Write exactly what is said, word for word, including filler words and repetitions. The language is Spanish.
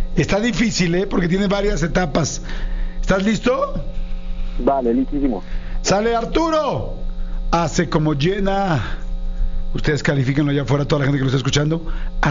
Está difícil, ¿eh? Porque tiene varias etapas. ¿Estás listo? Vale, listísimo. Sale Arturo. Hace como llena. Ustedes califíquenlo allá afuera, toda la gente que lo está escuchando.